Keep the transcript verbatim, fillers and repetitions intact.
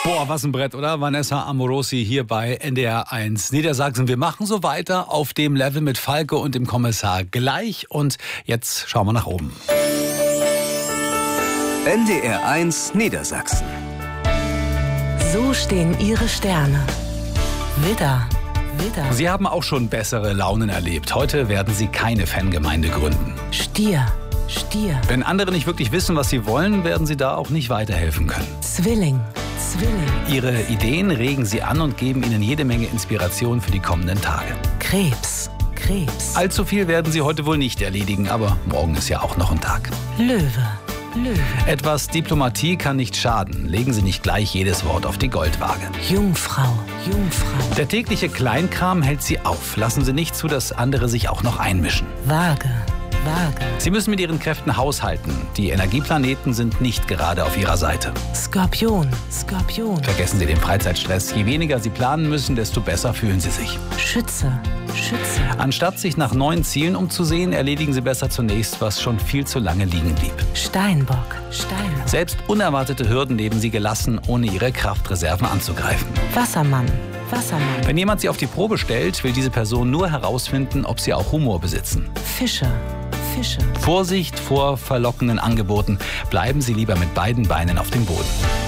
Boah, was ein Brett, oder? Vanessa Amorosi hier bei N D R eins Niedersachsen. Wir machen so weiter auf dem Level mit Falke und dem Kommissar gleich. Und jetzt schauen wir nach oben. N D R eins Niedersachsen. So stehen Ihre Sterne. Widder, Widder. Sie haben auch schon bessere Launen erlebt. Heute werden Sie keine Fangemeinde gründen. Stier, Stier. Wenn andere nicht wirklich wissen, was sie wollen, werden Sie da auch nicht weiterhelfen können. Zwilling, Zwilling. Ihre Ideen regen Sie an und geben Ihnen jede Menge Inspiration für die kommenden Tage. Krebs, Krebs. Allzu viel werden Sie heute wohl nicht erledigen, aber morgen ist ja auch noch ein Tag. Löwe, Löwe. Etwas Diplomatie kann nicht schaden. Legen Sie nicht gleich jedes Wort auf die Goldwaage. Jungfrau, Jungfrau. Der tägliche Kleinkram hält Sie auf. Lassen Sie nicht zu, dass andere sich auch noch einmischen. Waage, Waage. Sie müssen mit Ihren Kräften haushalten. Die Energieplaneten sind nicht gerade auf Ihrer Seite. Skorpion, Skorpion. Vergessen Sie den Freizeitstress. Je weniger Sie planen müssen, desto besser fühlen Sie sich. Schütze, Schütze. Anstatt sich nach neuen Zielen umzusehen, erledigen Sie besser zunächst, was schon viel zu lange liegen blieb. Steinbock, Steinbock. Selbst unerwartete Hürden nehmen Sie gelassen, ohne Ihre Kraftreserven anzugreifen. Wassermann, Wassermann. Wenn jemand Sie auf die Probe stellt, will diese Person nur herausfinden, ob Sie auch Humor besitzen. Fische, Fische. Vorsicht vor verlockenden Angeboten. Bleiben Sie lieber mit beiden Beinen auf dem Boden.